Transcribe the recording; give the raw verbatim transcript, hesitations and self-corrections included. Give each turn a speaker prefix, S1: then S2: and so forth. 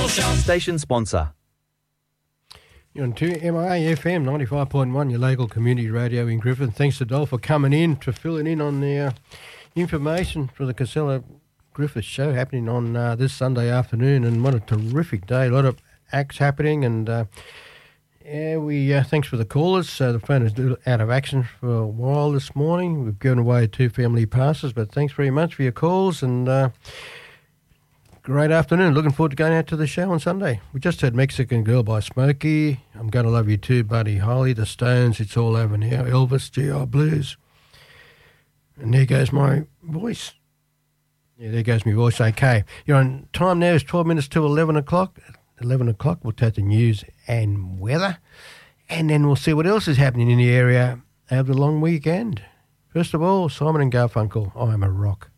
S1: Show.
S2: Station sponsor.
S3: You're on two M I A F M ninety-five point one, your local community radio in Griffin. Thanks to Dol for coming in, to filling in on the uh, information for the Casella Griffith show happening on uh, this Sunday afternoon. And what a terrific day. A lot of acts happening. And uh, yeah, we uh, thanks for the callers. Uh, the phone is out of action for a while this morning. We've given away two family passes, but thanks very much for your calls. And uh, great afternoon. Looking forward to going out to the show on Sunday. We just heard Mexican Girl by Smokey. I'm Going to Love You Too, Buddy Holly. The Stones, It's All Over Now. Elvis, G I Blues. And there goes my voice. Yeah, there goes my voice. Okay. You're on time now. It's twelve minutes to eleven o'clock. eleven o'clock, we'll take the news and weather. And then we'll see what else is happening in the area over the long weekend. First of all, Simon and Garfunkel, I Am a Rock.